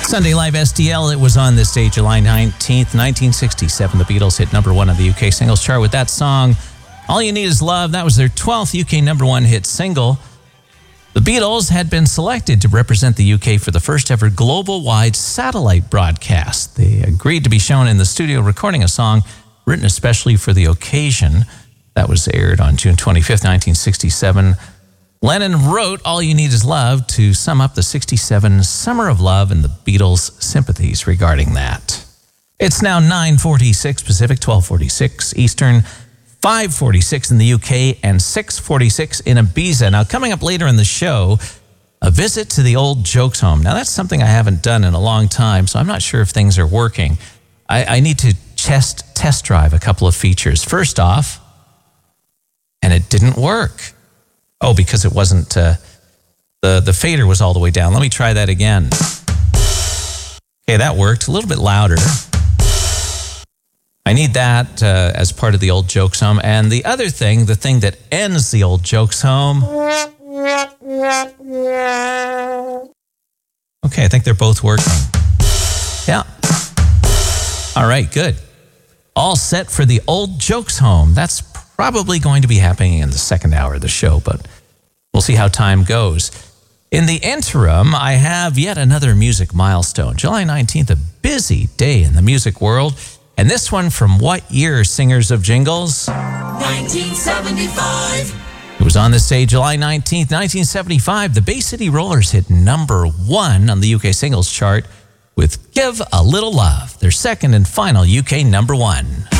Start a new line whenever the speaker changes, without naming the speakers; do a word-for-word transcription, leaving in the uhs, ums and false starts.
Sunday Live S D L, it was on this day, July nineteenth, nineteen sixty-seven. The Beatles hit number one on the U K singles chart with that song, All You Need Is Love. That was their twelfth U K number one hit single. The Beatles had been selected to represent the U K for the first ever global-wide satellite broadcast. They agreed to be shown in the studio recording a song written especially for the occasion. That was aired on June twenty-fifth, nineteen sixty-seven. Lennon wrote All You Need Is Love to sum up the sixty-seven Summer of Love and the Beatles' sympathies regarding that. It's now nine forty-six Pacific, twelve forty-six Eastern, five forty-six in the U K, and six forty-six in Ibiza. Now, coming up later in the show, a visit to the old Jokes home. Now, that's something I haven't done in a long time, so I'm not sure if things are working. I, I need to test, test drive a couple of features. First off, and it didn't work. Oh, because it wasn't, uh, the, the fader was all the way down. Let me try that again. Okay, that worked. A little bit louder. I need that uh, as part of the old Jokes home. And the other thing, the thing that ends the old Jokes home. Okay, I think they're both working. Yeah. All right, good. All set for the old Jokes home. That's probably going to be happening in the second hour of the show, but we'll see how time goes. In the interim, I have yet another music milestone. July nineteenth, a busy day in the music world. And this one from what year, singers of jingles?
nineteen seventy-five.
It was on this day, July nineteenth, nineteen seventy-five. The Bay City Rollers hit number one on the U K singles chart with Give a Little Love, their second and final U K number one.